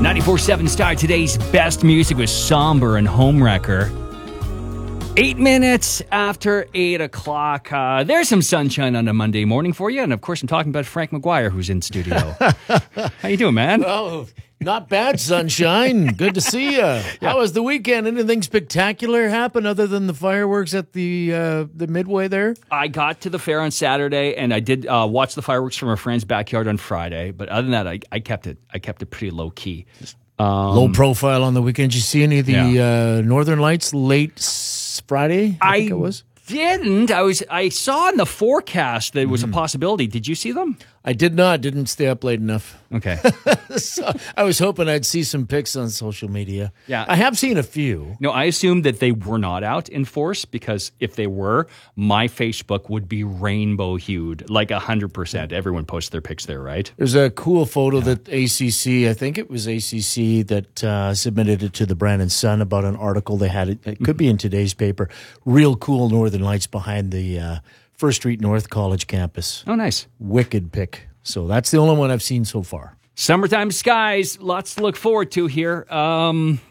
94.7 Star. Today's best music was Somber and Homewrecker. 8 minutes after 8 o'clock. There's some sunshine on a Monday morning for you. And of course, I'm talking about Frank McGuire, who's in studio. How you doing, man? Oh, not bad, sunshine. Good to see you. Yeah. How was the weekend? Anything spectacular happen other than the fireworks at the Midway there? I got to the fair on Saturday, and I did watch the fireworks from a friend's backyard on Friday. But other than that, I kept it pretty low key. Low profile on the weekend. Did you see any of the Northern Lights late Friday? I think it was. Didn't. I saw in the forecast that it was a possibility. Did you see them? I did not. Didn't stay up late enough. Okay. So I was hoping I'd see some pics on social media. Yeah. I have seen a few. No, I assumed that they were not out in force because if they were, my Facebook would be rainbow hued, like 100%. Everyone posts their pics there, right? There's a cool photo that ACC, I think it was ACC, that submitted it to the Brandon Sun about an article they had. It could be in today's paper. Real cool Northern Lights behind the First Street North College campus. Oh, nice. Wicked pic. So that's the only one I've seen so far. Summertime skies, lots to look forward to here.